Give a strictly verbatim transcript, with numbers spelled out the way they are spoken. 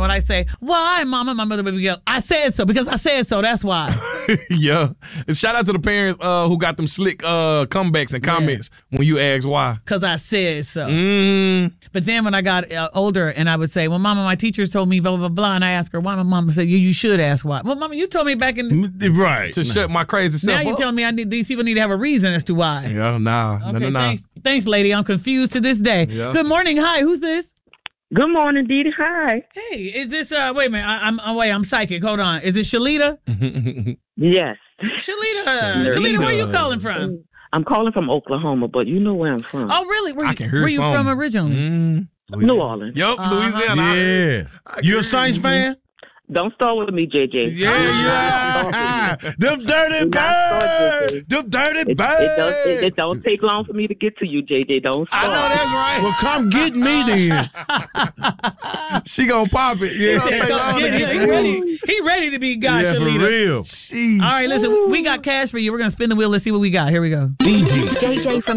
when I say, why, mama, my mother would go, I said so because I said so. That's why. Yeah. And shout out to the parents uh, who got them slick uh, comebacks and comments yeah. when you ask why. Because I said so. Mm. But then when I got uh, older and I would say, well, mama, my teachers told me blah, blah, blah, blah. And I asked her why. My mama said, you, you should ask why. Well, mama, you told me back in the... Right. To no. shut my crazy self Now up. you're telling me I need these people need to have a reason as to why. Yeah, nah. Okay, no, no, no. Thanks, thanks, lady. I'm confused to this day. Yeah. Good morning. Hi, who's this? Good morning, Dee Dee. Hi. Hey, is this, uh, wait a minute. I, I'm, oh, wait, I'm psychic. Hold on. Is it Shalita? Yes. Shalita. Shalita, Shalita, where are you calling from? I'm calling from Oklahoma, but you know where I'm from. Oh, really? Where, I you, can hear where you some. from originally? Mm. New Orleans. Yup, Uh-huh. Louisiana. Yeah. You a Saints fan? Don't start with me, J J. Yeah, yeah. Them dirty birds. Them dirty It, birds. it, don't, it, it don't take long for me to get to you, J J. Don't start. I know that's right. Well, come get me then. She gonna pop it. Yeah, Yeah, take go- long to yeah, get he you. ready. He ready to be God, Yeah, for Shalita. real. Jeez. All right, listen, we got cash for you. We're going to spin the wheel. Let's see what we got. Here we go. J J from